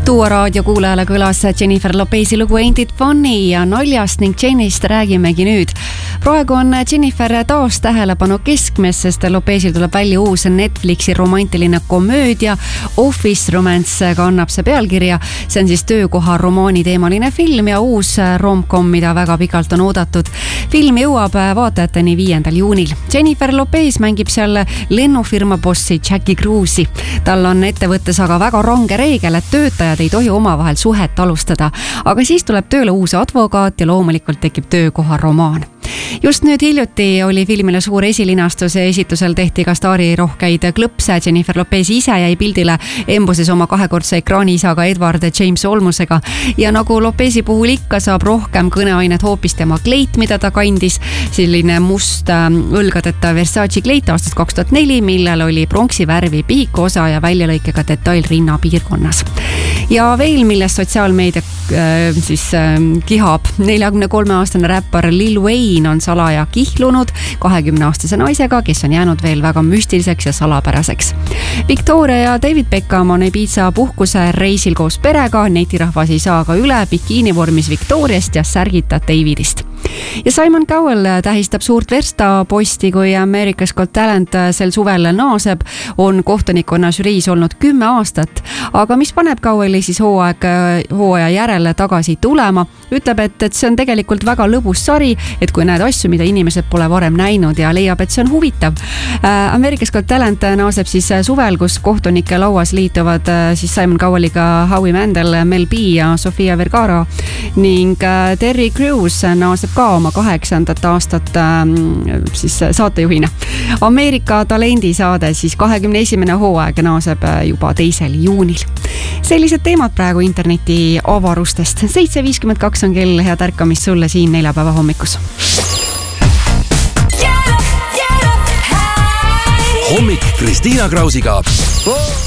Duo raadio kuulajale kõlas Jennifer Lopezi lugu Ain't It Funny ja naljast ning Jennist räägimegi nüüd. Praegu on Jennifer taas tähelepanu keskmes, sest Lopezil tuleb välja uus Netflixi romantiline komöödia Office Romance kannab see pealkirja. See on siis töökoha romaani teemaline film ja uus rom-com, mida väga pikalt on oodatud. Film jõuab vaatajateni 5. juunil. Jennifer Lopez mängib seal lennufirma bossi Jackie Cruise'i. Tal on ettevõttes aga väga range reegel, et töötajad ei tohi omavahel suhet alustada. Aga siis tuleb tööle uus advokaat ja loomulikult tekib töökoha romaan. Just nüüd hiljuti oli filmile suur esilinastus ja esitusel tehti ka staarirohkeid klõpse. Jennifer Lopez ise jäi pildile emboses oma kahekordse ekraaniisaga Edward James Olmusega. Ja nagu Lopezi puhul ikka saab rohkem kõneainet hoopis tema kleit, mida ta kandis. Selline must õlgadeta Versace kleit aastast 2004, millel oli pronksi värvi pihikuosa ja väljalõikega detail rinnapiirkonnas. Ja veel, millest sotsiaalmeedia kihab. 43-aastane räppar Lil Wayne on salaja kihlunud 20-aastase naisega, kes on jäänud veel väga müstiliseks ja salapäraseks. Victoria ja David Beckham on Ibiza puhkuse reisil koos perega. Netirahvas ei saa ka üle bikiinivormis Victoriast ja särgita Davidist. Ja Simon Cowell tähistab suurt verstaposti, kui America's Got Talent sel suvel naaseb. On kohtunikkonna žüriis olnud 10 aastat, aga mis paneb Cowelli siis hooaja järele tagasi tulema? Ütleb, et see on tegelikult väga lõbus sari, et kui näed asju, mida inimesed pole varem näinud ja leiab, et see on huvitav. America's Got Talent naaseb siis suvel, kus kohtunike lauas liituvad siis Simon Cowelliga Howie Mandel, Mel B ja Sofia Vergara ning Terry Crews naaseb ka oma 8. aastat siis saatejuhina. Ameerika talendisaade siis 21. hooaeg naaseb juba 2. juunil. Sellised teemad praegu interneti avarustest. 7.52 on kell, head ärkamist sulle siin neljapäeva hommikus. Hommik Kristiina Krausiga.